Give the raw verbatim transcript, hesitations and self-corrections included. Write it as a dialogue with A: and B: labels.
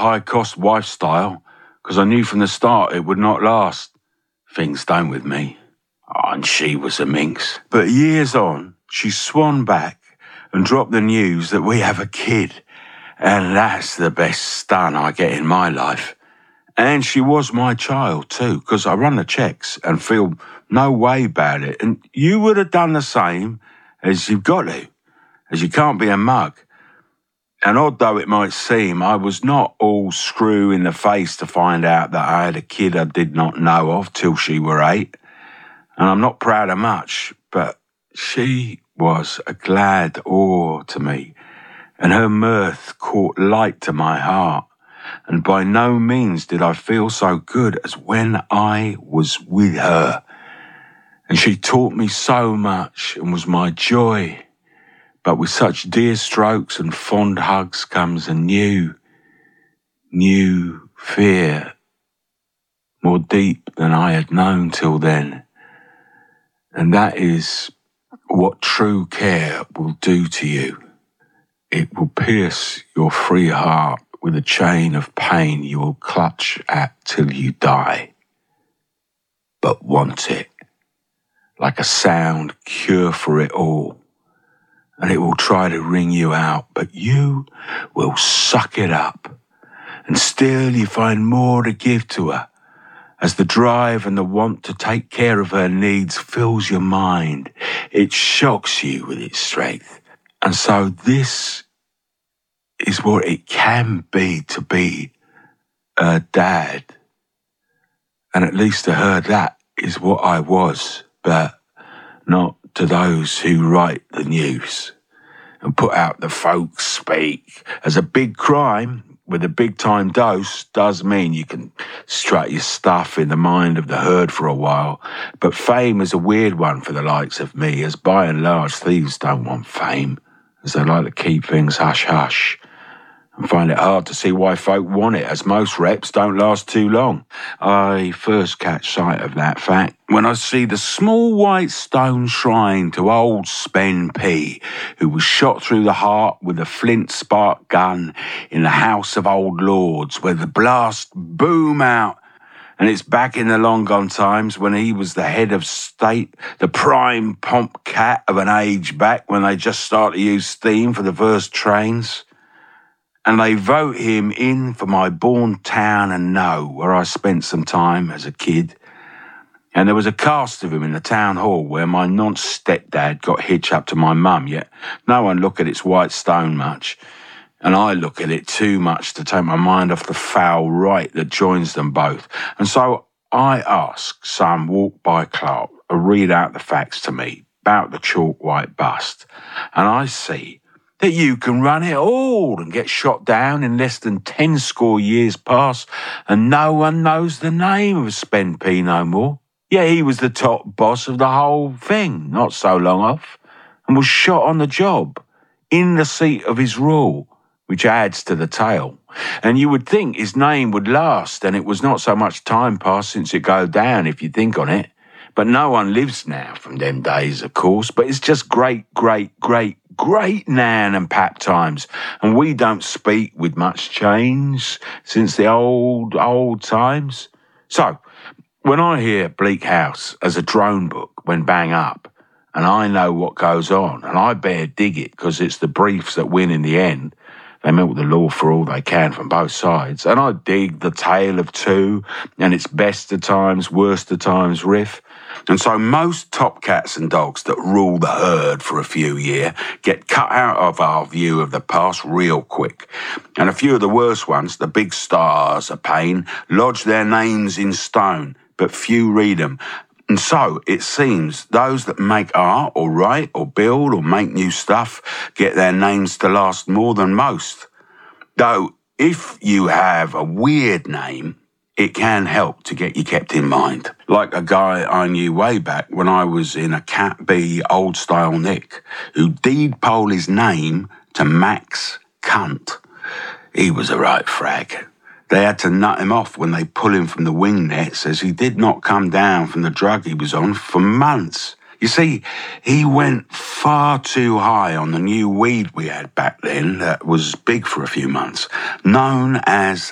A: high-cost wife style, because I knew from the start it would not last. Things don't with me. Oh, and she was a minx. But years on, she swan back and dropped the news that we have a kid. And that's the best stun I get in my life. And she was my child too, because I run the checks and feel no way about it. And you would have done the same, as you've got to, as you can't be a mug. And odd though it might seem, I was not all screw in the face to find out that I had a kid I did not know of till she were eight. And I'm not proud of much, but she was a glad awe to me, and her mirth caught light to my heart. And by no means did I feel so good as when I was with her. And she taught me so much and was my joy. But with such dear strokes and fond hugs comes a new, new fear, more deep than I had known till then. And that is what true care will do to you. It will pierce your free heart with a chain of pain you will clutch at till you die, but want it, like a sound cure for it all. And it will try to wring you out, but you will suck it up. And still you find more to give to her, as the drive and the want to take care of her needs fills your mind. It shocks you with its strength. And so this is what it can be to be a dad. And at least to her, that is what I was, but not to those who write the news and put out the folks speak. As a big crime with a big time dose does mean you can strut your stuff in the mind of the herd for a while. But fame is a weird one for the likes of me, as by and large thieves don't want fame, as they like to keep things hush-hush. And find it hard to see why folk want it, as most reps don't last too long. I first catch sight of that fact when I see the small white stone shrine to old Spen P, who was shot through the heart with a flint spark gun in the House of Old Lords, where the blast boom out. And it's back in the long gone times when he was the head of state, the prime pomp cat of an age back when they just started to use steam for the first trains. And they vote him in for my born town and know, where I spent some time as a kid. And there was a cast of him in the town hall where my nonce-stepdad got hitched up to my mum, yet no one look at its white stone much. And I look at it too much to take my mind off the foul rite that joins them both. And so I ask some walk-by clerk to read out the facts to me about the chalk white bust. And I see that you can run it all and get shot down in less than ten score years past, and no one knows the name of Spen P no more. Yeah, he was the top boss of the whole thing, not so long off, and was shot on the job, in the seat of his rule, which adds to the tale. And you would think his name would last, and it was not so much time passed since it go down, if you think on it. But no one lives now from them days, of course, but it's just great, great, great, great nan and pap times, and we don't speak with much change since the old, old times. So, when I hear Bleak House as a drone book when bang up, and I know what goes on, and I better dig it because it's the briefs that win in the end. They milk the law for all they can from both sides, and I dig the tale of two and its best of times, worst of times riff. And so most top cats and dogs that rule the herd for a few year get cut out of our view of the past real quick. And a few of the worst ones, the big stars of pain, lodge their names in stone, but few read them. And so it seems those that make art or write or build or make new stuff get their names to last more than most. Though if you have a weird name, it can help to get you kept in mind. Like a guy I knew way back when I was in a Cat B old style Nick, who deed poll his name to Max Cunt. He was a right frag. They had to nut him off when they pull him from the wing nets, as he did not come down from the drug he was on for months. You see, he went far too high on the new weed we had back then that was big for a few months, known as